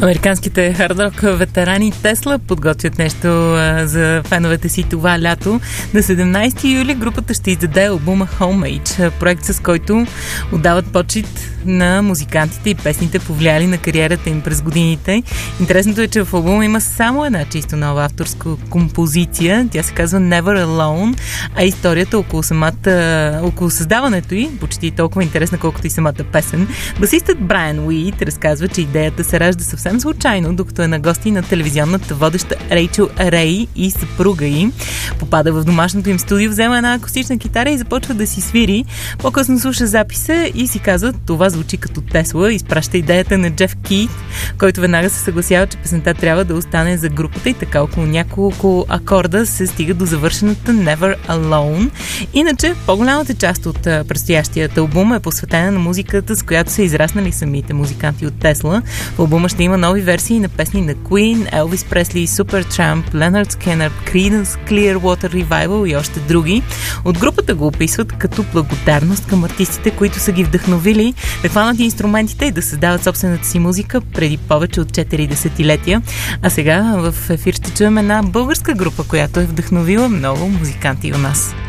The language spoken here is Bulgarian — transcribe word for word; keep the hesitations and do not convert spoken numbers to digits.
Американските хард-рок ветерани Тесла подготвят нещо а, за феновете си това лято. На седемнайсети юли групата ще издаде албума Homage, проект, с който отдават почит на музикантите и песните, повлияли на кариерата им през годините. Интересното е, че в албума има само една чисто нова авторска композиция. Тя се казва Never Alone, а историята около самата, около създаването й, почти толкова интересна, колкото и самата песен. Басистът Брайан Уит разказва, че идеята се ражда съвсем случайно, докато е на гости на телевизионната водеща Рейчел Рей и съпруга й. Попада в домашното им студио, взема една акустична китара и започва да си свири. По-късно слуша записа и си казва: това звучи като Тесла. Изпраща идеята на Джеф Кит, който веднага се съгласява, че песента трябва да остане за групата, и така около няколко акорда се стига до завършената Never Alone. Иначе, по-голямата част от предстоящият албум е посветена на музиката, с която са израснали самите музиканти от Тесла. В албума ще има нови версии на песни на Queen, Елвис Пресли, Supertramp, Leonard Skinner, Creedence Clearwater Revival и още други. От групата го описват като благодарност към артистите, които са ги вдъхновили да хванат инструментите и да създават собствената си музика преди повече от четири десетилетия. А сега в ефир ще чуем една българска група, която е вдъхновила много музиканти у нас.